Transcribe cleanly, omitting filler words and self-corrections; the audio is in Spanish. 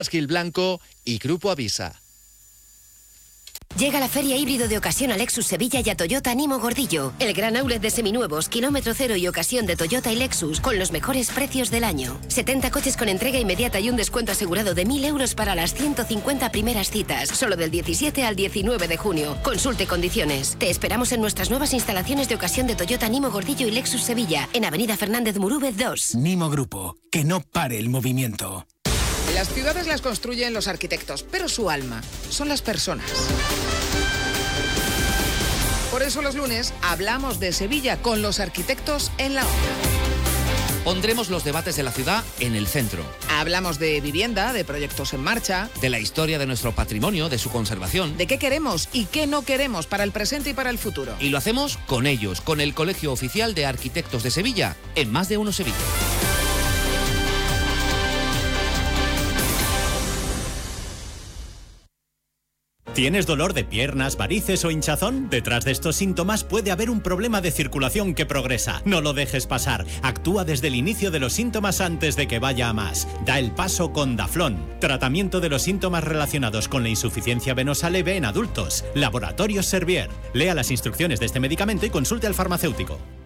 Gil Blanco y Grupo Avisa. Llega la Feria Híbrido de Ocasión a Lexus Sevilla y a Toyota Nimo Gordillo. El gran outlet de seminuevos, kilómetro cero y ocasión de Toyota y Lexus con los mejores precios del año. 70 coches con entrega inmediata y un descuento asegurado de 1.000 euros para las 150 primeras citas. Solo del 17 al 19 de junio. Consulte condiciones. Te esperamos en nuestras nuevas instalaciones de ocasión de Toyota Nimo Gordillo y Lexus Sevilla, en Avenida Fernández Murúbez 2. Nimo Grupo. Que no pare el movimiento. Las ciudades las construyen los arquitectos, pero su alma son las personas. Por eso los lunes hablamos de Sevilla con los arquitectos en la onda. Pondremos los debates de la ciudad en el centro. Hablamos de vivienda, de proyectos en marcha, de la historia de nuestro patrimonio, de su conservación, de qué queremos y qué no queremos para el presente y para el futuro. Y lo hacemos con ellos, con el Colegio Oficial de Arquitectos de Sevilla, en Más de Uno Sevilla. ¿Tienes dolor de piernas, varices o hinchazón? Detrás de estos síntomas puede haber un problema de circulación que progresa. No lo dejes pasar. Actúa desde el inicio de los síntomas antes de que vaya a más. Da el paso con Daflón. Tratamiento de los síntomas relacionados con la insuficiencia venosa leve en adultos. Laboratorios Servier. Lea las instrucciones de este medicamento y consulte al farmacéutico.